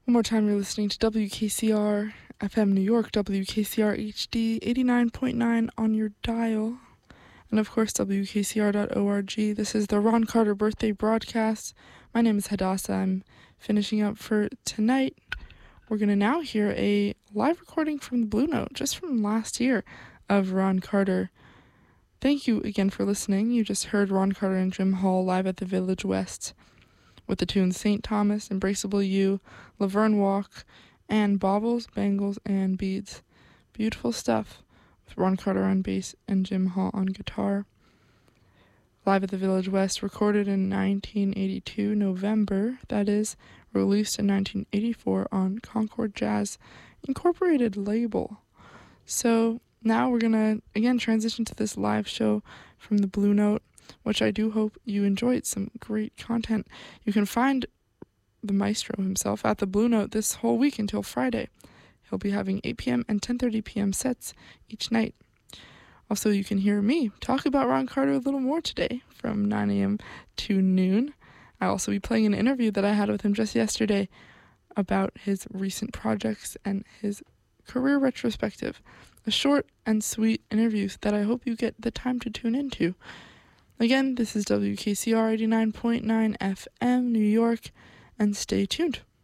One more time, you're listening to WKCR FM New York, WKCR HD 89.9 on your dial, and of course WKCR.org. This is the Ron Carter birthday broadcast. My name is Hadassah. I'm finishing up for tonight. We're going to now hear a live recording from the Blue Note, just from last year, of Ron Carter. Thank you again for listening. You just heard Ron Carter and Jim Hall live at the Village West with the tunes St. Thomas, Embraceable You, Laverne Walk, and Baubles, Bangles, and Beads. Beautiful stuff with Ron Carter on bass and Jim Hall on guitar. Live at the Village West, recorded in 1982, November, that is, released in 1984 on Concord Jazz Incorporated label. So now we're going to, again, transition to this live show from the Blue Note, which I do hope you enjoyed. Some great content. You can find the maestro himself at the Blue Note this whole week until Friday. He'll be having 8 p.m. and 10:30 p.m. sets each night. Also, you can hear me talk about Ron Carter a little more today from 9 a.m. to noon. I'll also be playing an interview that I had with him just yesterday about his recent projects and his career retrospective. A short and sweet interview that I hope you get the time to tune into. Again, this is WKCR 89.9 FM, New York, and stay tuned.